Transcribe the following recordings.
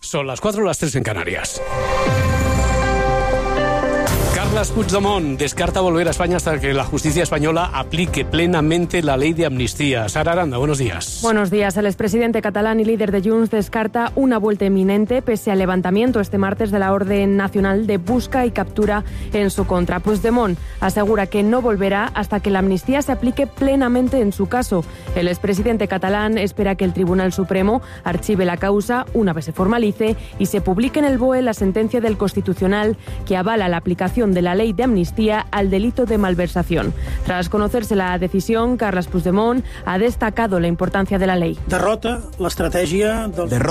Son las 4, las 3 en Canarias. Carles Puigdemont descarta volver a España hasta que la justicia española aplique plenamente la ley de amnistía. Sara Aranda, buenos días. Buenos días. El expresidente catalán y líder de Junts descarta una vuelta inminente pese al levantamiento este martes de la orden nacional de busca y captura en su contra. Puigdemont asegura que no volverá hasta que la amnistía se aplique plenamente en su caso. El expresidente catalán espera que el Tribunal Supremo archive la causa una vez se formalice y se publique en el BOE la sentencia del Constitucional que avala la aplicación de la ley de amnistía al delito de malversación. Tras conocerse la decisión, Carles Puigdemont ha destacado la importancia de la ley. Derrota la estrategia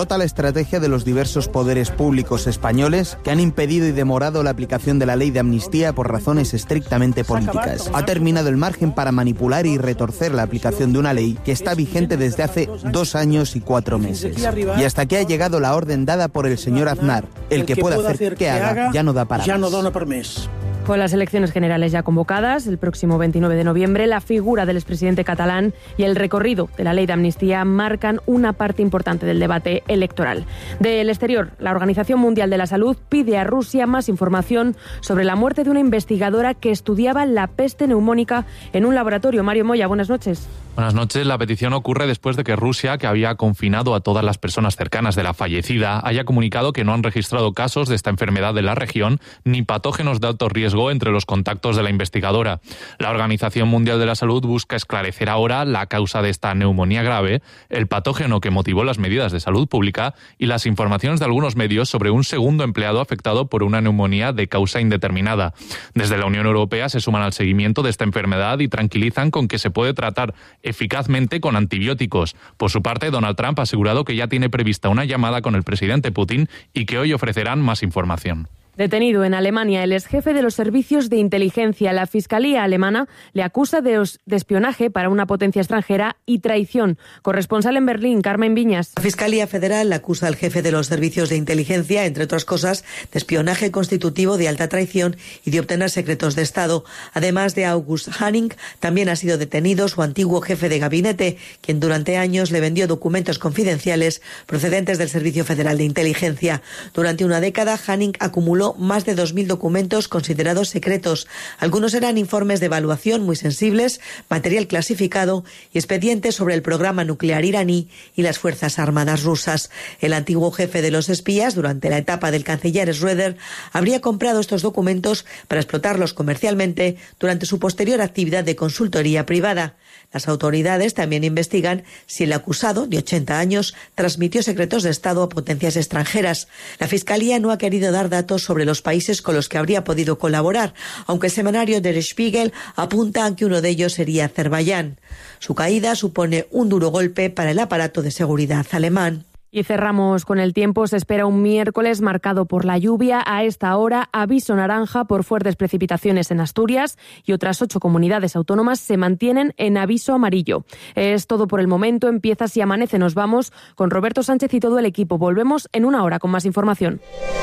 de los diversos poderes públicos españoles que han impedido y demorado la aplicación de la ley de amnistía por razones estrictamente políticas. Ha terminado el margen para manipular y retorcer la aplicación de una ley que está vigente desde hace 2 años y 4 meses. Y hasta que ha llegado la orden dada por el señor Aznar, el que puede hacer que haga ya no da para más. Con las elecciones generales ya convocadas, el próximo 29 de noviembre, la figura del expresidente catalán y el recorrido de la ley de amnistía marcan una parte importante del debate electoral. Del exterior, la Organización Mundial de la Salud pide a Rusia más información sobre la muerte de una investigadora que estudiaba la peste neumónica en un laboratorio. Mario Moya, buenas noches. Buenas noches. La petición ocurre después de que Rusia, que había confinado a todas las personas cercanas de la fallecida, haya comunicado que no han registrado casos de esta enfermedad en la región ni patógenos de alto riesgo entre los contactos de la investigadora. La Organización Mundial de la Salud busca esclarecer ahora la causa de esta neumonía grave, el patógeno que motivó las medidas de salud pública y las informaciones de algunos medios sobre un segundo empleado afectado por una neumonía de causa indeterminada. Desde la Unión Europea se suman al seguimiento de esta enfermedad y tranquilizan con que se puede tratar eficazmente con antibióticos. Por su parte, Donald Trump ha asegurado que ya tiene prevista una llamada con el presidente Putin y que hoy ofrecerán más información. Detenido en Alemania el exjefe de los servicios de inteligencia. La Fiscalía alemana le acusa de espionaje para una potencia extranjera y traición. Corresponsal en Berlín, Carmen Viñas. La Fiscalía Federal acusa al jefe de los servicios de inteligencia, entre otras cosas, de espionaje constitutivo, de alta traición y de obtener secretos de Estado. Además de August Hanning, también ha sido detenido su antiguo jefe de gabinete, quien durante años le vendió documentos confidenciales procedentes del Servicio Federal de Inteligencia. Durante una década, Hanning acumuló más de 2.000 documentos considerados secretos. Algunos eran informes de evaluación muy sensibles, material clasificado y expedientes sobre el programa nuclear iraní y las Fuerzas Armadas rusas. El antiguo jefe de los espías, durante la etapa del canciller Schröder, habría comprado estos documentos para explotarlos comercialmente durante su posterior actividad de consultoría privada. Las autoridades también investigan si el acusado, de 80 años, transmitió secretos de Estado a potencias extranjeras. La Fiscalía no ha querido dar datos sobre los países con los que habría podido colaborar, aunque el semanario Der Spiegel apunta a que uno de ellos sería Azerbaiyán. Su caída supone un duro golpe para el aparato de seguridad alemán. Y cerramos con el tiempo. Se espera un miércoles marcado por la lluvia. A esta hora, aviso naranja por fuertes precipitaciones en Asturias y otras 8 comunidades autónomas se mantienen en aviso amarillo. Es todo por el momento. Empieza Si Amanece. Nos vamos con Roberto Sánchez y todo el equipo. Volvemos en una hora con más información.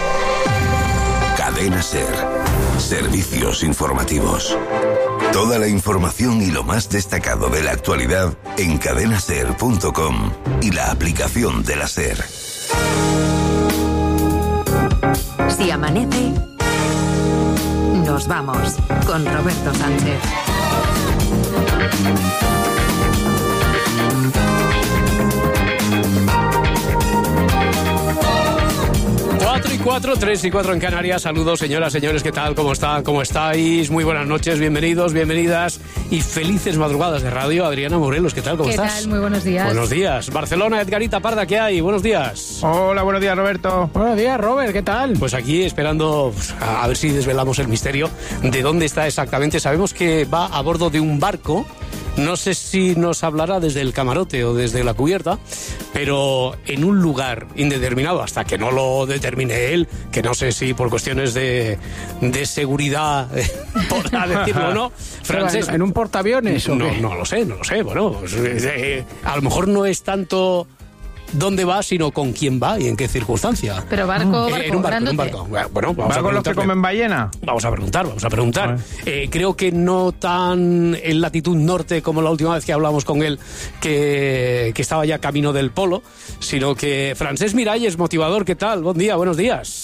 Cadena SER. Servicios informativos. Toda la información y lo más destacado de la actualidad en cadenaser.com y la aplicación de la SER. Si amanece, nos vamos con Roberto Sánchez. 4 y 4, 3 y 4 en Canarias. Saludos, señoras, señores, ¿qué tal? ¿Cómo están? ¿Cómo estáis? Muy buenas noches, bienvenidos, bienvenidas y felices madrugadas de radio. Adriana Morelos, ¿qué tal? ¿Cómo estás? ¿Qué tal? Muy buenos días. Buenos días. Barcelona, Edgarita Parda, ¿qué hay? Buenos días. Hola, buenos días, Roberto. Buenos días, Robert, ¿qué tal? Pues aquí esperando a ver si desvelamos el misterio de dónde está exactamente. Sabemos que va a bordo de un barco. No sé si nos hablará desde el camarote o desde la cubierta, pero en un lugar indeterminado, hasta que no lo determine él, que no sé si por cuestiones de seguridad podrá decirlo o no. Francés, ¿en un portaaviones o qué? No lo sé. Bueno, a lo mejor no es tanto dónde va, sino con quién va y en qué circunstancia. Pero barco, En un barco. Bueno, vamos ¿Va con los que comen ballena? Vamos a preguntar. Creo que no tan en latitud norte como la última vez que hablamos con él, que estaba ya camino del polo, sino que Francesc Miralles, motivador, ¿qué tal? Buen día, buenos días.